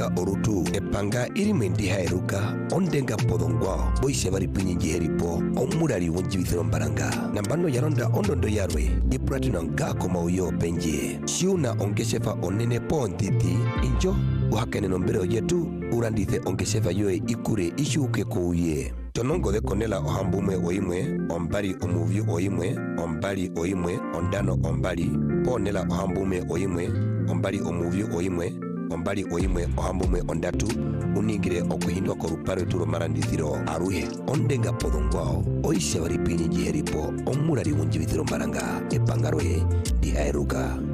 ondenga orutu epanga iri mwendi haeruka ondenga podongwa boise bari pinyingi heripo omurari wonjibithiro mbaranga nambano yaronda ondondo yarwe iplatinum gako mauyo penje siuna ongeshefa onene ponditi injo uhakene nombero yetu urandithe ongeshefa yoe ikure ishuke kuuye tonongo de konela ohambume oimwe ombali omuvyu oimwe ombali oimwe ondano ombali ponela ohambume oimwe ombali omuvyu oimwe ombali oimwe ohambume ondatu uningire okuhindwa koruparo turo marandithiro aruhe ondenga podongwao oise bari pinyingi heripo omurari wonjibithiro mbaranga epangaroe dihaeruka